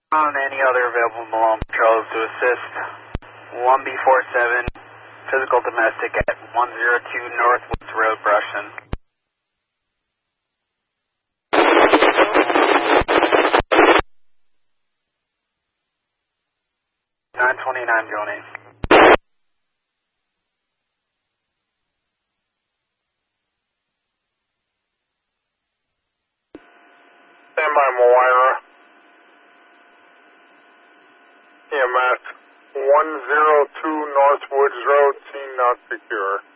On any other available Malone patrols to assist. 1B47, physical domestic at 102 Northwoods Road, Brushton. 929 joining. Stand by, Moira. EMS 102 Northwoods Road, scene not secure.